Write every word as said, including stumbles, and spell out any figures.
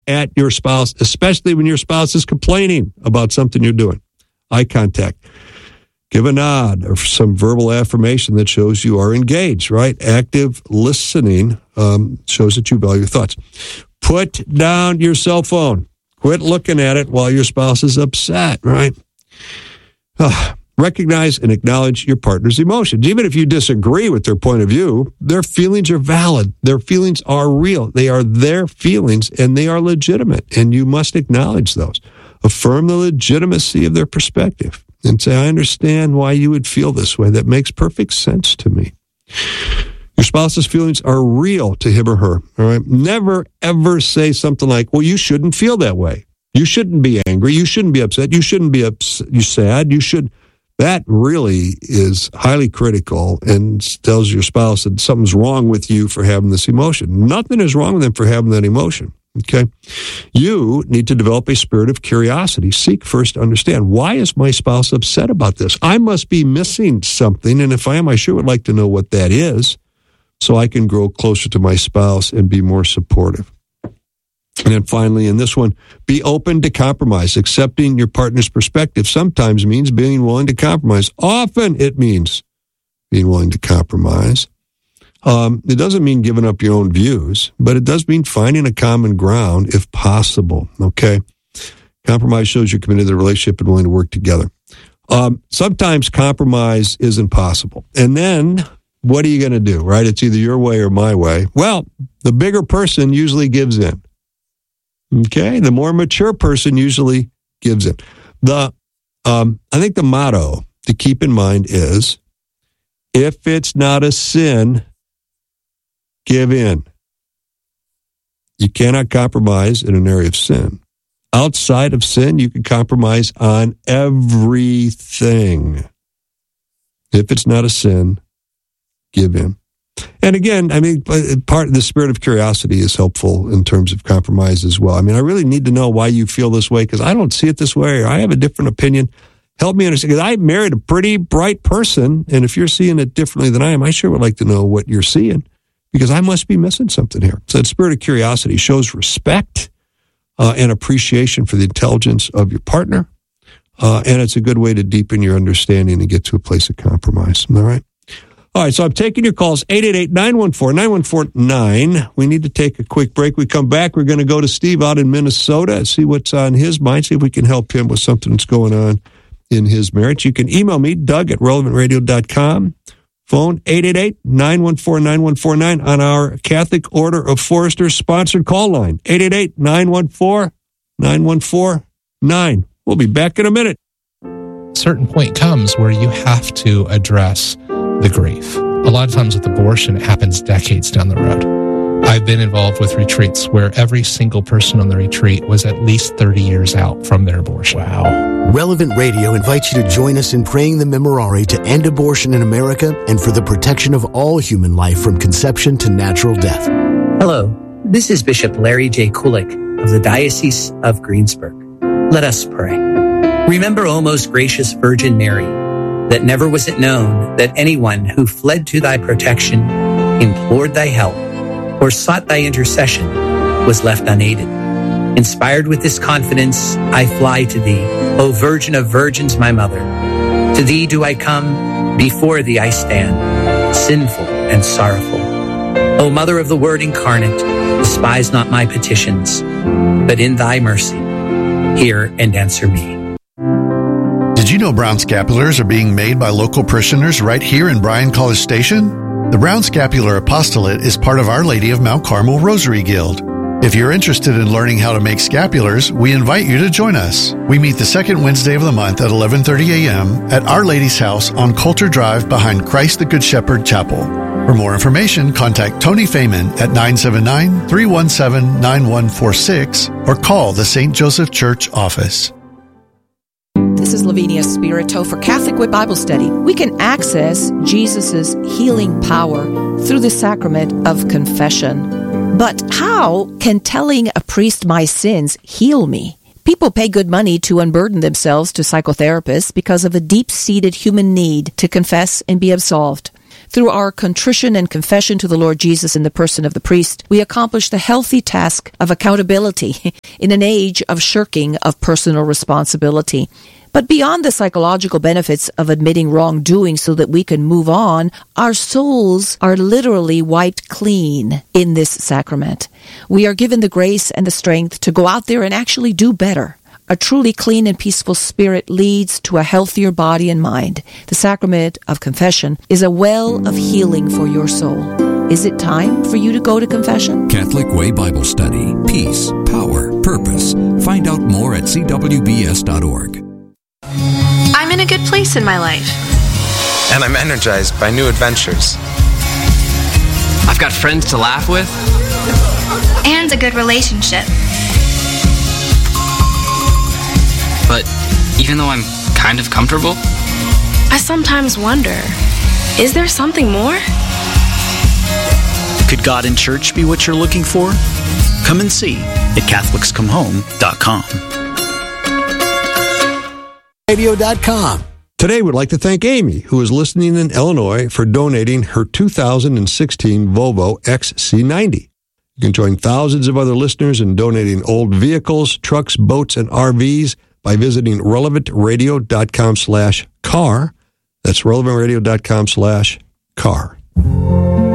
at your spouse, especially when your spouse is complaining about something you're doing. Eye contact. Give a nod or some verbal affirmation that shows you are engaged, right? Active listening um, shows that you value your thoughts. Put down your cell phone. Quit looking at it while your spouse is upset, right? Uh, recognize and acknowledge your partner's emotions. Even if you disagree with their point of view, their feelings are valid. Their feelings are real. They are their feelings, and they are legitimate, and you must acknowledge those. Affirm the legitimacy of their perspective and say, I understand why you would feel this way. That makes perfect sense to me. Your spouse's feelings are real to him or her. All right. Never, ever say something like, well, you shouldn't feel that way. You shouldn't be angry. You shouldn't be upset. You shouldn't be ups- you sad. You should. That really is highly critical and tells your spouse that something's wrong with you for having this emotion. Nothing is wrong with them for having that emotion. Okay. You need to develop a spirit of curiosity. Seek first to understand, why is my spouse upset about this? I must be missing something. And if I am, I sure would like to know what that is so I can grow closer to my spouse and be more supportive. And then finally, in this one, be open to compromise. Accepting your partner's perspective sometimes means being willing to compromise. Often it means being willing to compromise. Um, it doesn't mean giving up your own views, but it does mean finding a common ground if possible, okay? Compromise shows you're committed to the relationship and willing to work together. Um, sometimes compromise isn't possible. And then what are you going to do, right? It's either your way or my way. Well, the bigger person usually gives in, okay? The more mature person usually gives in. The um, I think the motto to keep in mind is, if it's not a sin, give in. You cannot compromise in an area of sin. Outside of sin, you can compromise on everything. If it's not a sin, give in. And again, I mean, part of the spirit of curiosity is helpful in terms of compromise as well. I mean, I really need to know why you feel this way, because I don't see it this way, or I have a different opinion. Help me understand, because I married a pretty bright person, and if you're seeing it differently than I am, I sure would like to know what you're seeing, because I must be missing something here. So that spirit of curiosity shows respect uh, and appreciation for the intelligence of your partner, uh, and it's a good way to deepen your understanding and get to a place of compromise. All right? All right, so I'm taking your calls, eight eight eight, nine one four, nine one four nine. We need to take a quick break. We come back, we're going to go to Steve out in Minnesota and see what's on his mind, see if we can help him with something that's going on in his marriage. You can email me, Doug at relevant radio dot com. Phone eight eight eight, nine one four, nine one four nine on our Catholic Order of Foresters sponsored call line, eight eight eight, nine one four, nine one four nine. We'll be back in a minute. A certain point comes where you have to address the grief. A lot of times with abortion, it happens decades down the road. I've been involved with retreats where every single person on the retreat was at least thirty years out from their abortion. Wow. Relevant Radio invites you to join us in praying the Memorare to end abortion in America and for the protection of all human life from conception to natural death. Hello, this is Bishop Larry J. Kulik of the Diocese of Greensburg. Let us pray. Remember, O most gracious Virgin Mary, that never was it known that anyone who fled to thy protection, implored thy help, or sought thy intercession was left unaided. Inspired with this confidence, I fly to thee, O Virgin of Virgins, my mother. To thee do I come, before thee I stand, sinful and sorrowful. O Mother of the Word incarnate, despise not my petitions, but in thy mercy, hear and answer me. Did you know brown scapulars are being made by local parishioners right here in Bryan College Station? The Brown Scapular Apostolate is part of Our Lady of Mount Carmel Rosary Guild. If you're interested in learning how to make scapulars, we invite you to join us. We meet the second Wednesday of the month at eleven thirty a.m. at Our Lady's house on Coulter Drive behind Christ the Good Shepherd Chapel. For more information, contact Tony Fayman at nine seven nine, three one seven, nine one four six or call the Saint Joseph Church office. This is Lavinia Spirito for Catholic Way Bible Study. We can access Jesus' healing power through the sacrament of confession. But how can telling a priest my sins heal me? People pay good money to unburden themselves to psychotherapists because of a deep-seated human need to confess and be absolved. Through our contrition and confession to the Lord Jesus in the person of the priest, we accomplish the healthy task of accountability in an age of shirking of personal responsibility. But beyond the psychological benefits of admitting wrongdoing so that we can move on, our souls are literally wiped clean in this sacrament. We are given the grace and the strength to go out there and actually do better. A truly clean and peaceful spirit leads to a healthier body and mind. The sacrament of confession is a well of healing for your soul. Is it time for you to go to confession? Catholic Way Bible Study. Peace, power, purpose. Find out more at c w b s dot org. I'm in a good place in my life. And I'm energized by new adventures. I've got friends to laugh with. And a good relationship. But even though I'm kind of comfortable, I sometimes wonder, is there something more? Could God and church be what you're looking for? Come and see at catholics come home dot com. radio dot com. Today, we'd like to thank Amy, who is listening in Illinois, for donating her two thousand sixteen Volvo X C ninety. You can join thousands of other listeners in donating old vehicles, trucks, boats, and R Vs by visiting relevant radio dot com slash car. That's relevant radio dot com slash car.